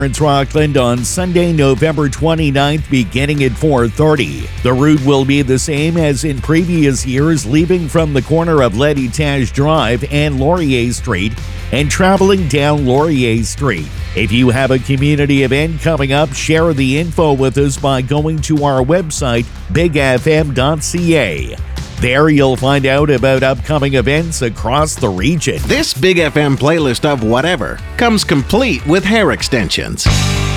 Rockland on Sunday, November 29th, beginning at 4:30. The route will be the same as in previous years, leaving from the corner of L'Héritage Drive and Laurier Street and traveling down Laurier Street. If you have a community event coming up, share the info with us by going to our website, bigfm.ca. There you'll find out about upcoming events across the region. This Big FM playlist of whatever comes complete with hair extensions.